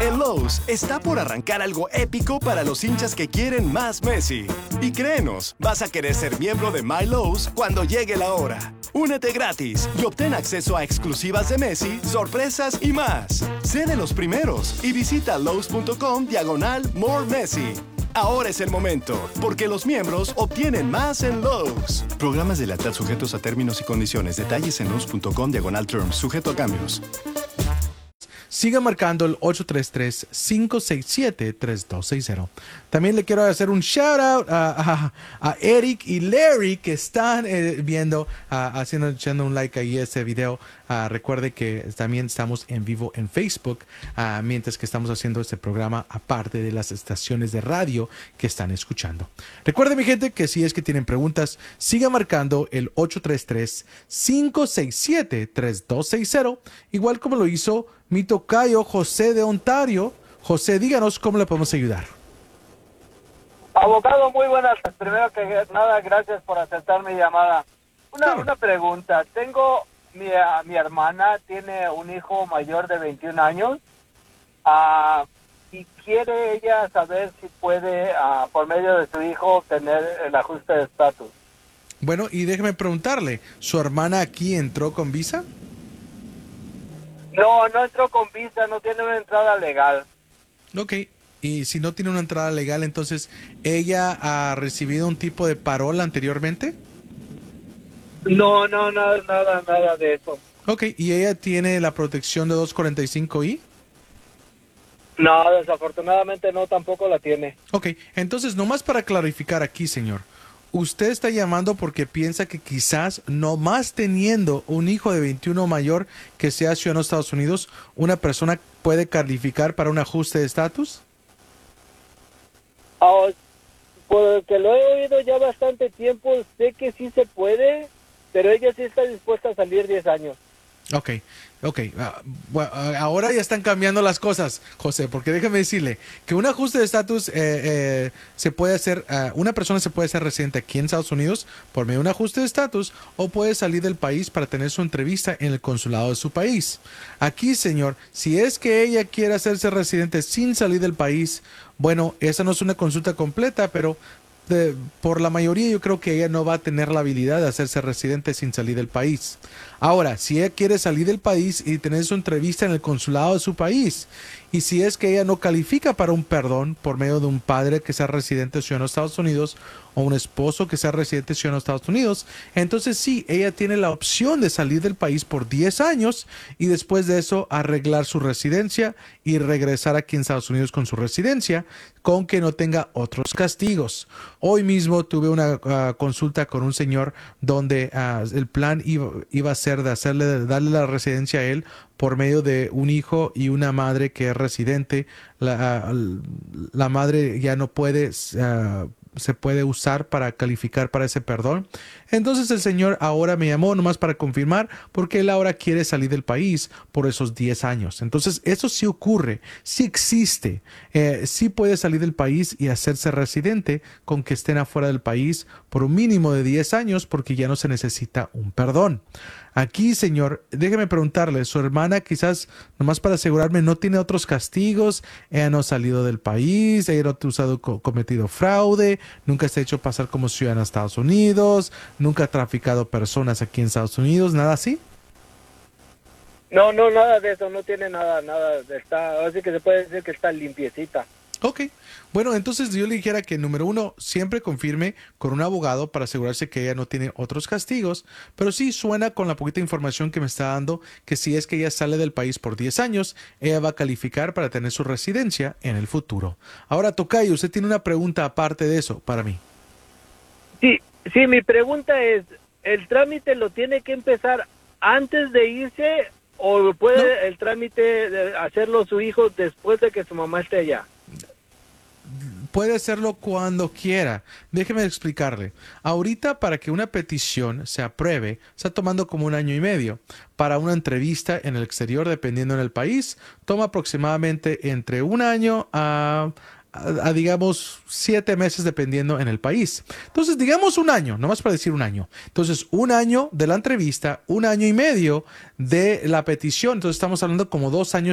En Lowe's está por arrancar algo épico para los hinchas que quieren más Messi. Y créenos, vas a querer ser miembro de My Lowe's cuando llegue la hora. Únete gratis y obtén acceso a exclusivas de Messi, sorpresas y más. Sé de los primeros y visita Lowe's.com/More Messi. Ahora es el momento, porque los miembros obtienen más en Lowe's. Programas de lealtad sujetos a términos y condiciones. Detalles en Lowe's.com/terms, sujeto a cambios. Siga marcando el 833-567-3260. También le quiero hacer un shout out a Eric y Larry que están viendo, echando un like ahí a este video. Recuerde que también estamos en vivo en Facebook mientras que estamos haciendo este programa, aparte de las estaciones de radio que están escuchando. Recuerde, mi gente, que si es que tienen preguntas, siga marcando el 833-567-3260, igual como lo hizo mi tocayo José de Ontario. José, díganos cómo le podemos ayudar. Abogado, muy buenas. Primero que nada, gracias por aceptar mi llamada. Una pregunta. Tengo mi hermana, tiene un hijo mayor de 21 años y quiere ella saber si puede, por medio de su hijo, obtener el ajuste de estatus. Bueno, y déjeme preguntarle, ¿su hermana aquí entró con visa? No entró con visa, no tiene una entrada legal. Ok, y si no tiene una entrada legal, entonces, ¿ella ha recibido un tipo de parola anteriormente? No, nada de eso. Ok, ¿y ella tiene la protección de 245I? No, desafortunadamente no, tampoco la tiene. Ok, entonces, nomás para clarificar aquí, señor, usted está llamando porque piensa que quizás nomás teniendo un hijo de 21 mayor que sea ciudadano de Estados Unidos, una persona puede calificar para un ajuste de estatus? Porque lo he oído ya bastante tiempo, sé que sí se puede, pero ella sí está dispuesta a salir 10 años. Ok. Bueno, ahora ya están cambiando las cosas, José, porque déjame decirle que un ajuste de estatus se puede hacer, una persona se puede ser residente aquí en Estados Unidos por medio de un ajuste de estatus o puede salir del país para tener su entrevista en el consulado de su país. Aquí, señor, si es que ella quiere hacerse residente sin salir del país, bueno, esa no es una consulta completa, pero por la mayoría yo creo que ella no va a tener la habilidad de hacerse residente sin salir del país. Ahora, si ella quiere salir del país y tener su entrevista en el consulado de su país, y si es que ella no califica para un perdón por medio de un padre que sea residente ciudadano de Estados Unidos o un esposo que sea residente ciudadano de Estados Unidos, entonces sí, ella tiene la opción de salir del país por 10 años y después de eso arreglar su residencia y regresar aquí en Estados Unidos con su residencia, con que no tenga otros castigos. Hoy mismo tuve una consulta con un señor donde el plan iba a ser de darle la residencia a él por medio de un hijo y una madre que es residente. La madre ya no puede, se puede usar para calificar para ese perdón. Entonces el señor ahora me llamó nomás para confirmar porque él ahora quiere salir del país por esos 10 años. Entonces eso sí ocurre, sí existe, sí puede salir del país y hacerse residente con que estén afuera del país por un mínimo de 10 años porque ya no se necesita un perdón. Aquí, señor, déjeme preguntarle, su hermana quizás, nomás para asegurarme, no tiene otros castigos, ella no ha salido del país, ella no ha cometido fraude, nunca se ha hecho pasar como ciudadana de Estados Unidos, nunca ha traficado personas aquí en Estados Unidos, ¿nada así? No, nada de eso, no tiene nada, así que se puede decir que está limpiecita. Ok, bueno, entonces yo le dijera que número uno, siempre confirme con un abogado para asegurarse que ella no tiene otros castigos, pero sí suena con la poquita información que me está dando que si es que ella sale del país por 10 años, ella va a calificar para tener su residencia en el futuro. Ahora, tocayo, usted tiene una pregunta aparte de eso para mí. Sí, mi pregunta es, ¿el trámite lo tiene que empezar antes de irse o puede el trámite hacerlo su hijo después de que su mamá esté allá? Puede hacerlo cuando quiera. Déjeme explicarle. Ahorita para que una petición se apruebe, está tomando como 1 año y medio. Para una entrevista en el exterior, dependiendo en el país, toma aproximadamente entre 1 año a digamos 7 meses dependiendo en el país. Entonces digamos 1 año, nomás para decir 1 año. Entonces 1 año de la entrevista, 1 año y medio de la petición. Entonces estamos hablando como 2 años